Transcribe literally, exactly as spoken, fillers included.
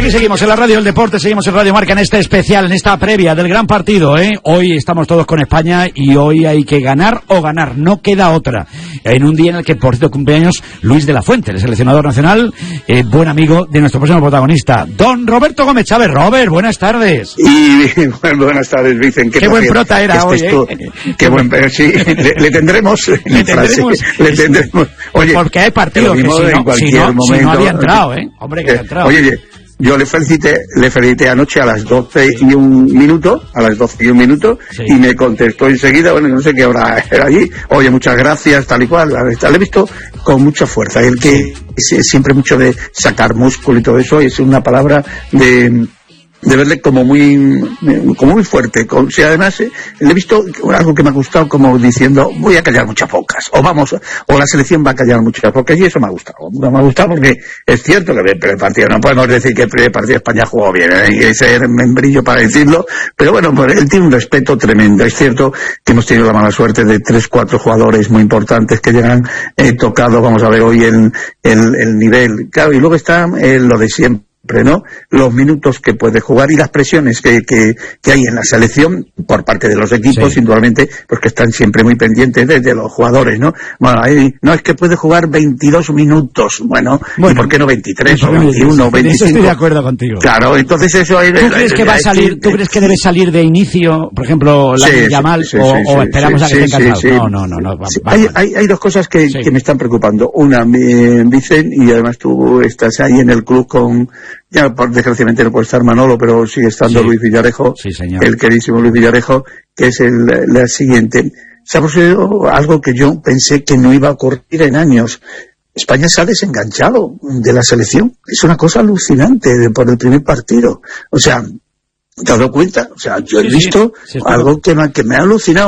aquí seguimos en la Radio del Deporte, seguimos en Radio Marca en este especial, en esta previa del gran partido, ¿eh? Hoy estamos todos con España y hoy hay que ganar o ganar, no queda otra. En un día en el que, por cierto, cumpleaños Luis de la Fuente, el seleccionador nacional, eh, buen amigo de nuestro próximo protagonista, don Roberto Gómez Chávez. Robert, buenas tardes. Y bueno, buenas tardes, Vicen. Qué, qué buen prota era hoy, esto, ¿eh? Qué buen, sí, le, le tendremos. Le tendremos. Frase, le tendremos. Oye, porque hay partidos que si no, si, no, si no había entrado, ¿eh? Hombre, que había entrado. Oye, oye. Yo le felicité, le felicité anoche a las doce y un minuto, a las doce y un minuto, sí. Y me contestó enseguida, bueno, no sé qué hora era allí, oye, muchas gracias, tal y cual, le he visto con mucha fuerza, el que sí. es siempre mucho de sacar músculo y todo eso, es una palabra de... de verle como muy como muy fuerte, con, si además eh, le he visto algo que me ha gustado, como diciendo voy a callar muchas bocas, o vamos, o la selección va a callar muchas bocas, y eso me ha gustado, me ha gustado porque es cierto que el primer partido, no podemos decir que el primer partido de España jugó bien, hay que ser membrillo para decirlo, pero bueno, pues él tiene un respeto tremendo. Es cierto que hemos tenido la mala suerte de tres, cuatro jugadores muy importantes que llegan eh, tocados, vamos a ver hoy el, el, el nivel, claro, y luego está eh, lo de siempre, ¿no? Los minutos que puede jugar y las presiones que, que, que hay en la selección por parte de los equipos, sí. Indudablemente, pues que están siempre muy pendientes de, de los jugadores, ¿no? Bueno, ahí, no es que puede jugar veintidós minutos, bueno, bueno, ¿y por qué no veintitrés o veintiuno o veinticinco? Estoy de acuerdo contigo. Claro, entonces eso... Hay, ¿Tú crees que va a salir, tú crees que debe salir de inicio, por ejemplo, la sí, Yamal, sí, sí, o, sí, o esperamos sí, a que sí, esté cansado? Sí, sí. No, no, no, no. Va, sí. va, hay, va. hay, hay dos cosas que, sí. que me están preocupando. Una, eh, Vicen, y además tú estás ahí en el club con... Ya, desgraciadamente no puede estar Manolo, pero sigue estando sí. Luis Villarejo, sí, señor. El queridísimo Luis Villarejo, que es el, la siguiente. Se ha producido algo que yo pensé que no iba a ocurrir en años. España se ha desenganchado de la selección. Es una cosa alucinante de, por el primer partido. O sea, ¿te has dado cuenta? O sea, yo he sí, visto sí, sí, algo que me, que me ha alucinado.